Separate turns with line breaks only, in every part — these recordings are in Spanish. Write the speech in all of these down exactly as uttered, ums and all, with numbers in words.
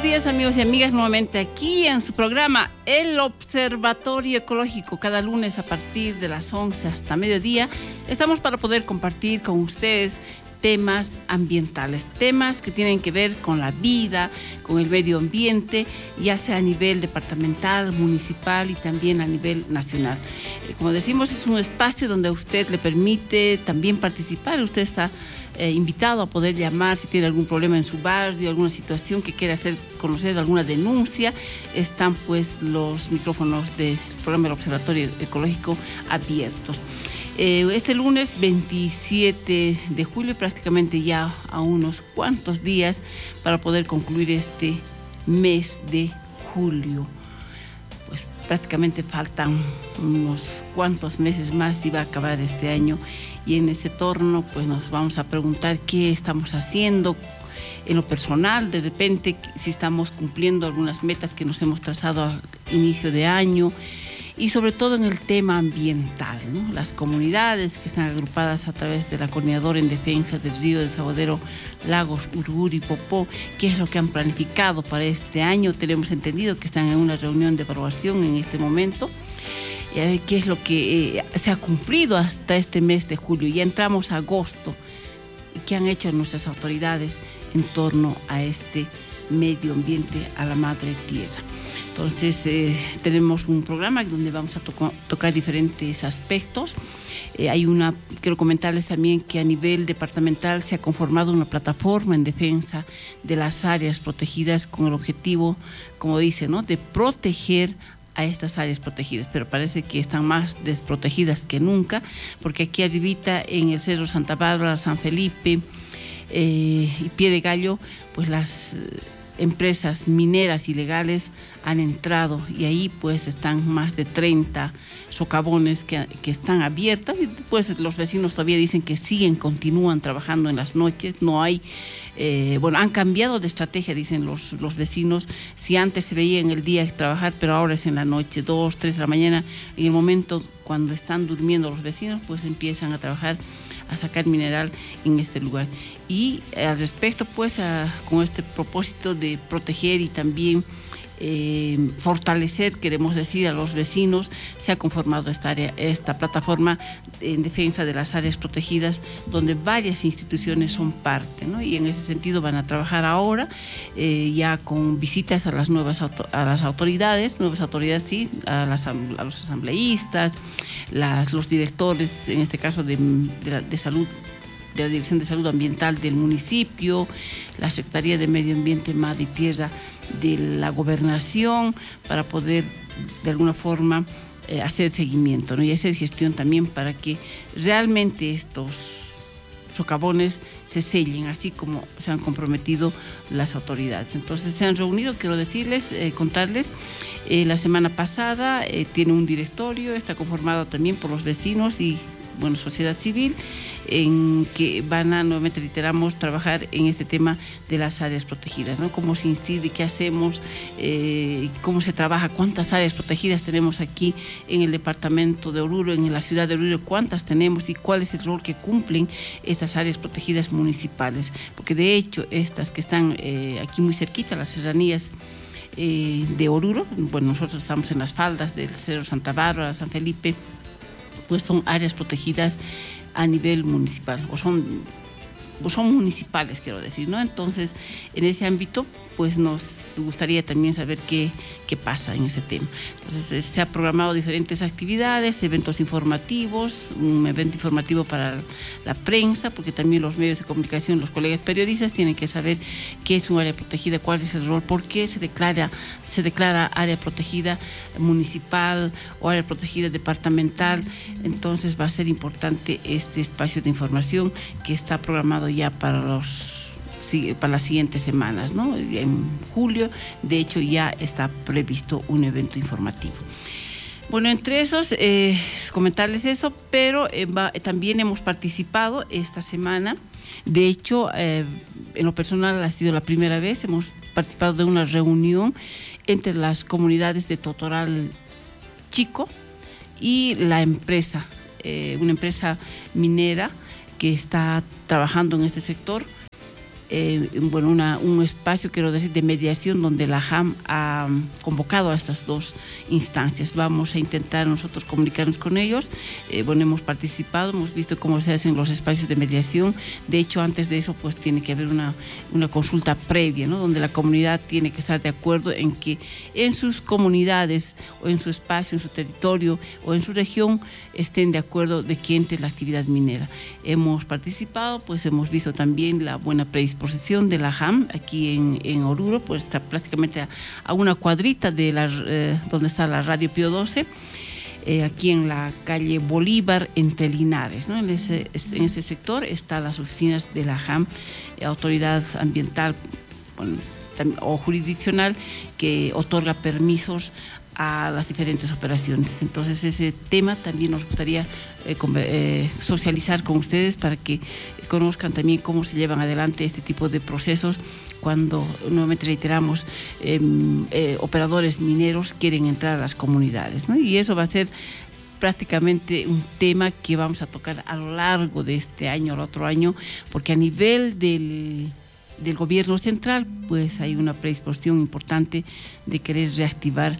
días, amigos y amigas, nuevamente aquí en su programa El Observatorio Ecológico. Cada lunes a partir de las once hasta mediodía estamos para poder compartir con ustedes temas ambientales, temas que tienen que ver con la vida, con el medio ambiente, ya sea a nivel departamental, municipal y también a nivel nacional. Eh, como decimos, es un espacio donde a usted le permite también participar. Usted está eh, invitado a poder llamar si tiene algún problema en su barrio, alguna situación que quiera hacer conocer, alguna denuncia. Están pues los micrófonos del programa del Observatorio Ecológico abiertos. Eh, este lunes veintisiete de julio, prácticamente ya a unos cuantos días para poder concluir este mes de julio. Pues prácticamente faltan unos cuantos meses más y va a acabar este año, y en ese torno pues nos vamos a preguntar qué estamos haciendo en lo personal, de repente si estamos cumpliendo algunas metas que nos hemos trazado al inicio de año. Y sobre todo en el tema ambiental, ¿no? Las comunidades que están agrupadas a través de la Coordinadora en Defensa del Río Desaguadero Lagos Uruguru y Popó, qué es lo que han planificado para este año. Tenemos entendido que están en una reunión de evaluación en este momento, y a ver qué es lo que eh, se ha cumplido hasta este mes de julio. Ya entramos a agosto, y qué han hecho nuestras autoridades en torno a este medio ambiente, a la madre tierra. Entonces, eh, tenemos un programa donde vamos a toco, tocar diferentes aspectos. Eh, hay una, quiero comentarles también que a nivel departamental se ha conformado una plataforma en defensa de las áreas protegidas con el objetivo, como dice, ¿no?, de proteger a estas áreas protegidas, pero parece que están más desprotegidas que nunca, porque aquí arribita en el Cerro Santa Bárbara, San Felipe eh, y Pie de Gallo, pues las empresas mineras ilegales han entrado, y ahí pues están más de treinta socavones que, que están abiertas, y pues los vecinos todavía dicen que siguen, continúan trabajando en las noches. No hay, eh, bueno, han cambiado de estrategia, dicen los, los vecinos. Si antes se veía en el día trabajar, pero ahora es en la noche, dos, tres de la mañana, en el momento cuando están durmiendo los vecinos, pues empiezan a trabajar, a sacar mineral en este lugar. Y al respecto, pues, a, con este propósito de proteger y también eh, fortalecer, queremos decir, a los vecinos, se ha conformado esta área, esta plataforma en defensa de las áreas protegidas, donde varias instituciones son parte, ¿no? Y en ese sentido van a trabajar ahora eh, ya con visitas a las nuevas auto, a las autoridades, nuevas autoridades, sí, a, las, a los asambleístas, las, los directores, en este caso de, de, la, de salud, de la Dirección de Salud Ambiental del municipio, la Secretaría de Medio Ambiente, Mar y Tierra de la Gobernación, para poder de alguna forma eh, hacer seguimiento, ¿no?, y hacer gestión también para que realmente estos socavones se sellen, así como se han comprometido las autoridades. Entonces se han reunido, quiero decirles, eh, contarles, eh, la semana pasada eh, tiene un directorio, está conformado también por los vecinos y, bueno, sociedad civil, en que van a, nuevamente reiteramos, trabajar en este tema de las áreas protegidas, ¿no? Cómo se incide, qué hacemos, eh, cómo se trabaja, cuántas áreas protegidas tenemos aquí en el departamento de Oruro, en la ciudad de Oruro, cuántas tenemos y cuál es el rol que cumplen estas áreas protegidas municipales, porque de hecho estas que están eh, aquí muy cerquita, las serranías eh, de Oruro, bueno, nosotros estamos en las faldas del Cerro Santa Bárbara, San Felipe, pues son áreas protegidas a nivel municipal, o son, o son municipales, quiero decir, ¿no? Entonces, en ese ámbito, pues nos gustaría también saber qué, qué pasa en ese tema. Entonces, se ha programado diferentes actividades, eventos informativos, un evento informativo para la prensa, porque también los medios de comunicación, los colegas periodistas tienen que saber qué es un área protegida, cuál es el rol, por qué se declara, se declara área protegida municipal o área protegida departamental. Entonces, va a ser importante este espacio de información que está programado ya para los para las siguientes semanas, ¿no? En julio, de hecho, ya está previsto un evento informativo. Bueno, entre esos, eh, comentarles eso, pero eh, va, también hemos participado esta semana. De hecho, eh, en lo personal ha sido la primera vez, hemos participado de una reunión entre las comunidades de Totoral Chico y la empresa, eh, una empresa minera que está trabajando en este sector. eh, bueno, una, un espacio, quiero decir, de mediación donde la J A M ha convocado a estas dos instancias. Vamos a intentar nosotros comunicarnos con ellos. Eh, bueno, hemos participado, hemos visto cómo se hacen los espacios de mediación. De hecho, antes de eso, pues tiene que haber una, una consulta previa, ¿no? Donde la comunidad tiene que estar de acuerdo en que en sus comunidades o en su espacio, en su territorio o en su región estén de acuerdo de que entre la actividad minera. Hemos participado, pues hemos visto también la buena predisposición de la J A M aquí en, en Oruro, pues está prácticamente a, a una cuadrita de la, eh, donde está la Radio Pío doce, eh, aquí en la calle Bolívar entre Linares, ¿no? En ese, en ese sector están las oficinas de la J A M, eh, autoridad ambiental, bueno, o jurisdiccional, que otorga permisos a las diferentes operaciones. Entonces ese tema también nos gustaría eh, eh, socializar con ustedes para que conozcan también cómo se llevan adelante este tipo de procesos cuando, nuevamente reiteramos, eh, eh, operadores mineros quieren entrar a las comunidades, ¿no? Y eso va a ser prácticamente un tema que vamos a tocar a lo largo de este año, el otro año, porque a nivel del del gobierno central, pues hay una predisposición importante de querer reactivar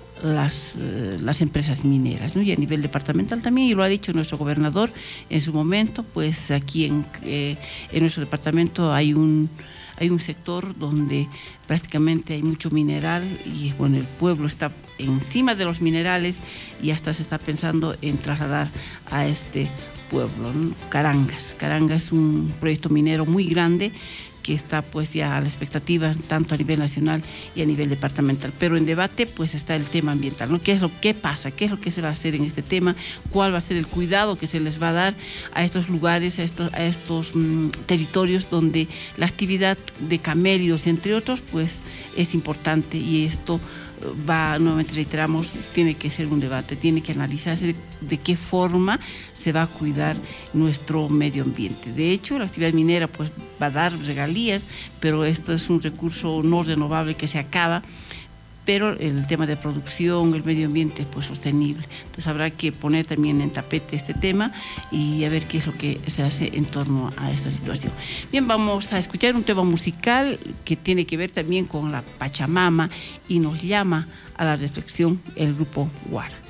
las, eh, las empresas mineras, ¿no? Y a nivel departamental también, y lo ha dicho nuestro gobernador en su momento, pues aquí en, eh, en nuestro departamento hay un, hay un sector donde prácticamente hay mucho mineral y bueno, el pueblo está encima de los minerales y hasta se está pensando en trasladar a este pueblo, ¿no? Carangas. Carangas es un proyecto minero muy grande que está pues ya a la expectativa tanto a nivel nacional y a nivel departamental, pero en debate pues está el tema ambiental, ¿no? ¿Qué es lo que pasa? ¿Qué es lo que se va a hacer en este tema? ¿Cuál va a ser el cuidado que se les va a dar a estos lugares, a estos, a estos mmm, territorios donde la actividad de camélidos, entre otros, pues es importante? Y esto va, nuevamente reiteramos, tiene que ser un debate, tiene que analizarse de, de qué forma se va a cuidar nuestro medio ambiente. De hecho, la actividad minera pues va a dar regalías, pero esto es un recurso no renovable que se acaba, pero el tema de producción, el medio ambiente, pues sostenible. Entonces habrá que poner también en tapete este tema y a ver qué es lo que se hace en torno a esta situación. Bien, vamos a escuchar un tema musical que tiene que ver también con la Pachamama y nos llama a la reflexión el grupo Guara.